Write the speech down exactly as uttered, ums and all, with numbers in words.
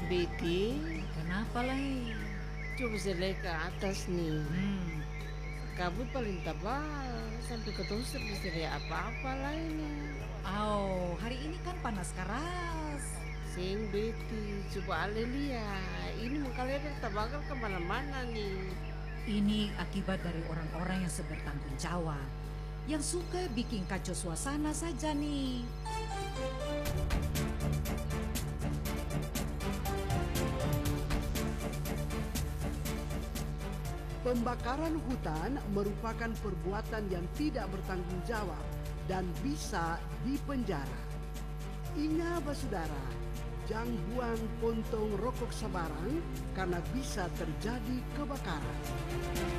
Betty, Kenapa lagi? coba saya lihat ke atas nih. Hmm. Kabut paling tebal, sampai ketemu bisa lihat apa-apa lah ini. Oh, hari ini kan panas keras. Sing Betty, coba ale lihat. Ini muka lebar terbakar kemana-mana nih. Ini akibat dari orang-orang yang sebertanggung jawab, yang suka bikin kacau suasana saja nih. Pembakaran hutan merupakan perbuatan yang tidak bertanggung jawab dan bisa dipenjara. Ingat saudara, jangan buang pontong rokok sembarang karena bisa terjadi kebakaran.